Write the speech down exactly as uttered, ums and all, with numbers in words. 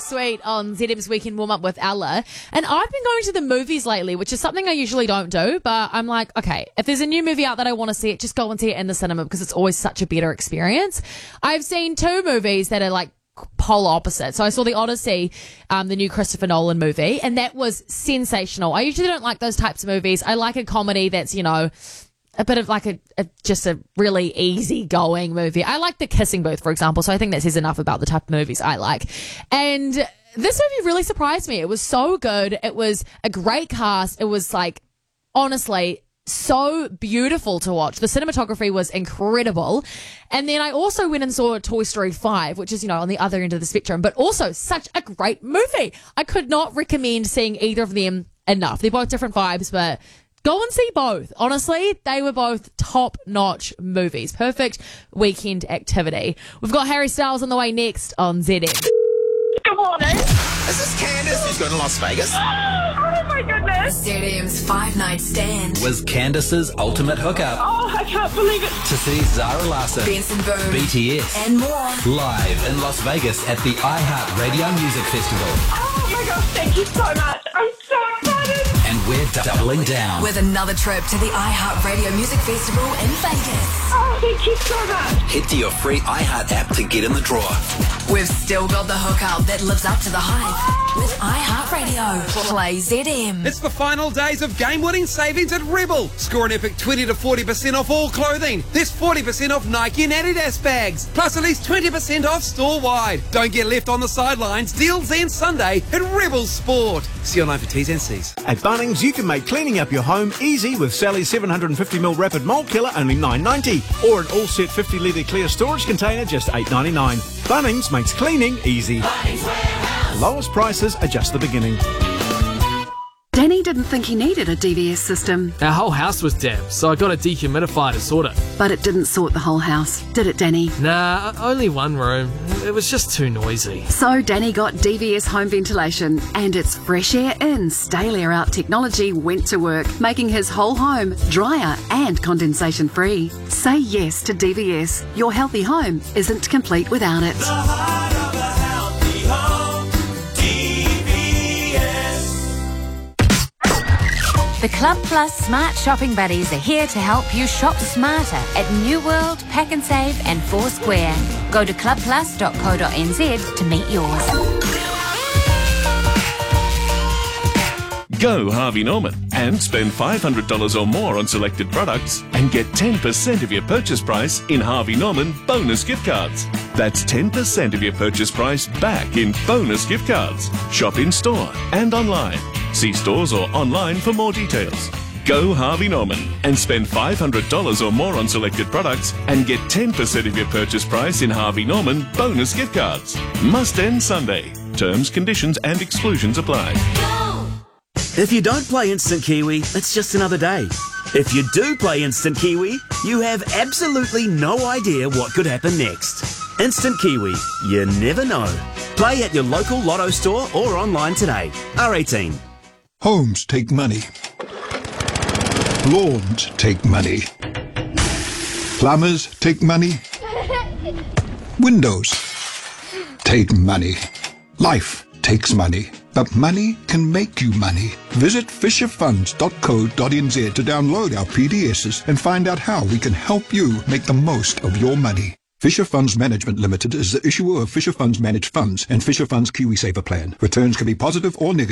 Sweet on Z M's Weekend Warm Up with Ella. And I've been going to the movies lately, which is something I usually don't do. But I'm like, okay, if there's a new movie out that I want to see it, just go and see it in the cinema because it's always such a better experience. I've seen two movies that are like polar opposite. So I saw The Odyssey, um, the new Christopher Nolan movie, and that was sensational. I usually don't like those types of movies. I like a comedy that's, you know, a bit of like a, a just a really easy-going movie. I like The Kissing Booth, for example, so I think that says enough about the type of movies I like. And this movie really surprised me. It was so good. It was a great cast. It was like, honestly, so beautiful to watch. The cinematography was incredible. And then I also went and saw Toy Story five, which is, you know, on the other end of the spectrum, but also such a great movie. I could not recommend seeing either of them enough. They're both different vibes, but go and see both. Honestly, they were both top-notch movies. Perfect weekend activity. We've got Harry Styles on the way next on Z M. Good morning. Is this Candace who's going to Las Vegas? Oh my goodness. Z M's Five Night Stand. Was Candace's ultimate hookup. Oh, I can't believe it. To see Zara Larsson, Benson Boone, B T S, and more. Live in Las Vegas at the iHeartRadio Music Festival. Oh my gosh, thank you so much. I'm so excited. And we're doubling down with another trip to the iHeartRadio Music Festival in Vegas. Oh, thank you so much. Head to your free iHeart app to get in the draw. We've still got the hookup that lives up to the hype with iHeartRadio. Play Z M. It's the final days of game-winning savings at Rebel. Score an epic twenty to forty percent off all clothing. There's forty percent off Nike and Adidas bags, plus at least twenty percent off store-wide. Don't get left on the sidelines. Deals end Sunday at Rebel Sport. See you online for T's and C's. At Bunnings, you can make cleaning up your home easy with Sally's seven hundred fifty milliliter Rapid Mold Killer, only nine ninety, or an all-set fifty litre clear storage container, just eight ninety-nine. Bunnings makes cleaning easy. Lowest prices are just the beginning. Danny didn't think he needed a D V S system. Our whole house was damp, so I got a dehumidifier to sort it. But it didn't sort the whole house, did it, Danny? Nah, only one room. It was just too noisy. So Danny got D V S home ventilation, and its fresh air in, stale air out technology went to work, making his whole home drier and condensation free. Say yes to D V S. Your healthy home isn't complete without it. The heart of a healthy home, D V S. The Club Plus Smart Shopping Buddies are here to help you shop smarter at New World, Pack and Save and Foursquare. Go to club plus dot co dot n z to meet yours. Go Harvey Norman and spend five hundred dollars or more on selected products and get ten percent of your purchase price in Harvey Norman bonus gift cards. That's ten percent of your purchase price back in bonus gift cards. Shop in store and online. See stores or online for more details. Go Harvey Norman and spend five hundred dollars or more on selected products and get ten percent of your purchase price in Harvey Norman bonus gift cards. Must end Sunday. Terms, conditions and exclusions apply. If you don't play Instant Kiwi, it's just another day. If you do play Instant Kiwi, you have absolutely no idea what could happen next. Instant Kiwi, you never know. Play at your local Lotto store or online today. R eighteen. Homes take money. Lawns take money. Plumbers take money. Windows take money. Life takes money. But money can make you money. Visit fisher funds dot co dot n z to download our P D Ss and find out how we can help you make the most of your money. Fisher Funds Management Limited is the issuer of Fisher Funds Managed Funds and Fisher Funds KiwiSaver Plan. Returns can be positive or negative.